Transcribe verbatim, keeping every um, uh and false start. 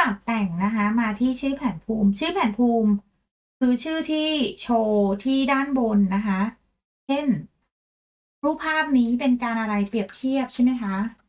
ปรับแต่งนะคะมาที่ชื่อแผนภูมิชื่อแผนภูมิคือชื่อที่โชว์ที่ด้านบนนะคะเช่นรูปภาพนี้เป็นการอะไรเปรียบเทียบใช่ไหมคะ